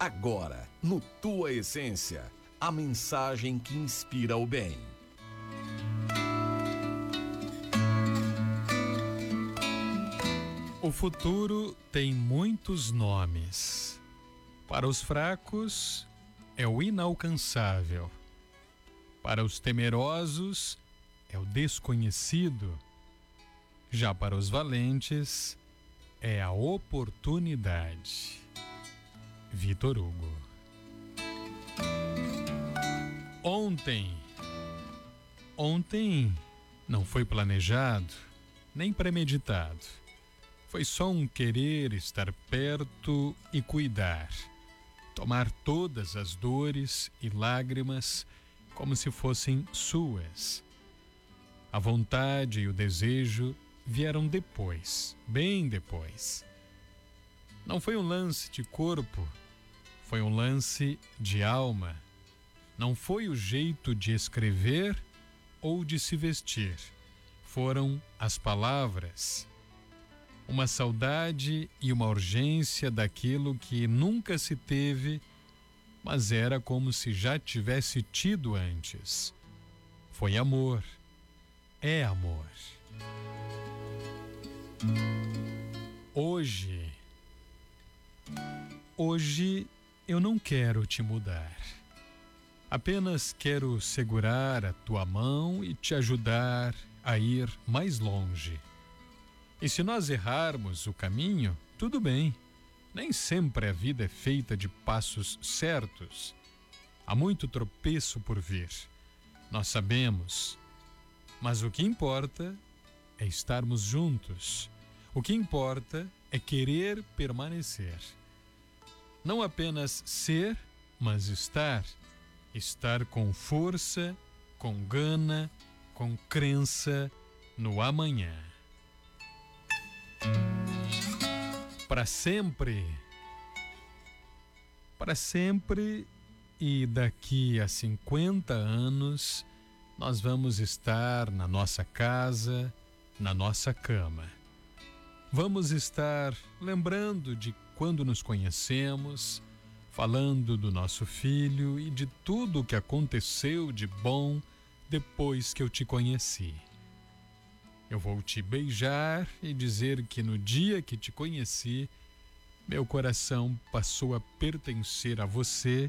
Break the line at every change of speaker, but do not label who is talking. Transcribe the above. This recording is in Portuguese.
Agora, no Tua Essência, a mensagem que inspira o bem.
O futuro tem muitos nomes. Para os fracos, é o inalcançável. Para os temerosos, é o desconhecido. Já para os valentes, é a oportunidade. Vitor Hugo. Ontem não foi planejado, nem premeditado. Foi só um querer estar perto e cuidar. Tomar todas as dores e lágrimas como se fossem suas. A vontade e o desejo vieram depois, bem depois. Não foi um lance de corpo, foi um lance de alma. Não foi o jeito de escrever ou de se vestir. Foram as palavras. Uma saudade e uma urgência daquilo que nunca se teve, mas era como se já tivesse tido antes. Foi amor. É amor. Hoje eu não quero te mudar. Apenas quero segurar a tua mão e te ajudar a ir mais longe. E se nós errarmos o caminho, tudo bem. Nem sempre a vida é feita de passos certos. Há muito tropeço por vir. Nós sabemos. Mas o que importa é estarmos juntos. O que importa é querer permanecer. Não apenas ser, mas estar. Estar com força, com gana, com crença no amanhã. Para sempre e daqui a 50 anos nós vamos estar na nossa casa, na nossa cama. Vamos estar lembrando de quando nos conhecemos, falando do nosso filho e de tudo o que aconteceu de bom depois que eu te conheci. Eu vou te beijar e dizer que no dia que te conheci, meu coração passou a pertencer a você